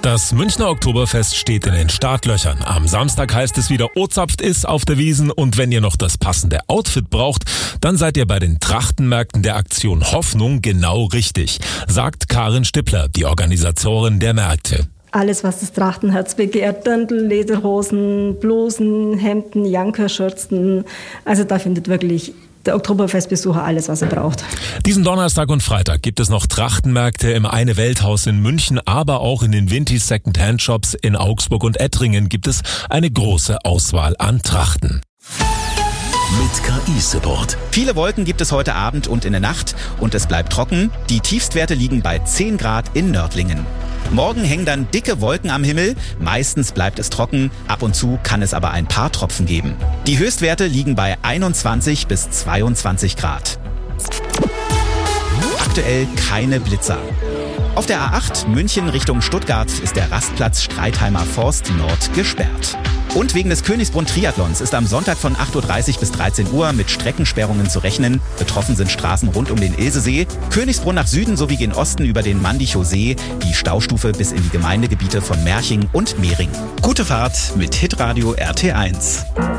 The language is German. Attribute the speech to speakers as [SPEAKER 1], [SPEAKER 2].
[SPEAKER 1] Das Münchner Oktoberfest steht in den Startlöchern. Am Samstag heißt es wieder Ozapft ist auf der Wiesn und wenn ihr noch das passende Outfit braucht, dann seid ihr bei den Trachtenmärkten der Aktion Hoffnung genau richtig, sagt Karin Stippler, die Organisatorin der Märkte.
[SPEAKER 2] Alles, was das Trachtenherz begehrt, Dirndl, Lederhosen, Blusen, Hemden, Jankerschürzen, also da findet wirklich der Oktoberfestbesucher alles, was er braucht.
[SPEAKER 1] Diesen Donnerstag und Freitag gibt es noch Trachtenmärkte im Eine-Welt-Haus in München, aber auch in den Vintis Second-Hand-Shops in Augsburg und Ettringen gibt es eine große Auswahl an Trachten.
[SPEAKER 3] Mit KI-Support.
[SPEAKER 4] Viele Wolken gibt es heute Abend und in der Nacht und es bleibt trocken. Die Tiefstwerte liegen bei 10 Grad in Nördlingen. Morgen hängen dann dicke Wolken am Himmel. Meistens bleibt es trocken. Ab und zu kann es aber ein paar Tropfen geben. Die Höchstwerte liegen bei 21 bis 22 Grad. Aktuell keine Blitzer. Auf der A8 München Richtung Stuttgart ist der Rastplatz Streitheimer Forst Nord gesperrt. Und wegen des Königsbrunn-Triathlons ist am Sonntag von 8.30 Uhr bis 13 Uhr mit Streckensperrungen zu rechnen. Betroffen sind Straßen rund um den Ilsesee, Königsbrunn nach Süden sowie gen Osten über den Mandichow See, die Staustufe bis in die Gemeindegebiete von Merching und Mehring.
[SPEAKER 3] Gute Fahrt mit Hitradio RT1.